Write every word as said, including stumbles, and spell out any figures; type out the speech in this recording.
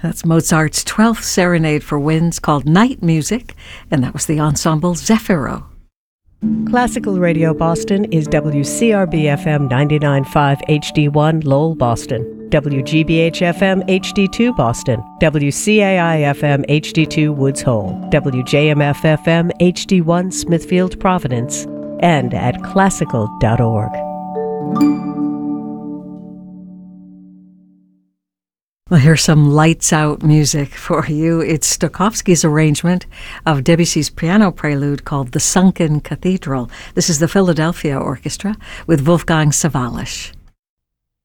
That's Mozart's twelfth Serenade for Winds called Night Music, and that was the ensemble Zefiro. Classical Radio Boston is W C R B F M ninety-nine point five H D one Lowell, Boston, W G B H F M H D two Boston, W C A I F M H D two Woods Hole, W J M F F M H D one Smithfield, Providence, and at classical dot org. Well, here's some lights out music for you. It's Stokowski's arrangement of Debussy's piano prelude called The Sunken Cathedral. This is the Philadelphia Orchestra with Wolfgang Sawallisch.